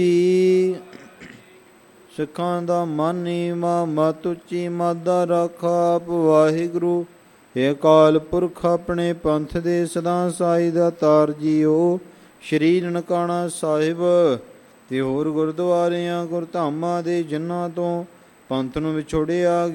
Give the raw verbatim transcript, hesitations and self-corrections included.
ਸਿੱਖਾਂ ਦਾ ਮਨ ਨੀਵਾਂ, ਮਤ ਉੱਚੀ, ਮਤ ਦਾ ਰਾਖਾ ਆਪ ਵਾਹਿਗੁਰੂ। ਇਹ ਅਕਾਲ ਪੁਰਖ ਆਪਣੇ ਪੰਥ ਦੇ ਸਦਾ ਸਾਈ ਦਾ ਤਾਰ ਜੀਓ। ਸ਼੍ਰੀ ਨਨਕਾਣਾ ਸਾਹਿਬ ਤੇ ਹੋਰ ਗੁਰਦੁਆਰਿਆਂ ਗੁਰਧਾਮਾਂ ਦੇ ਜਿਨ੍ਹਾਂ ਤੋਂ ਪੰਥ ਨੂੰ ਵਿਛੋੜਿਆ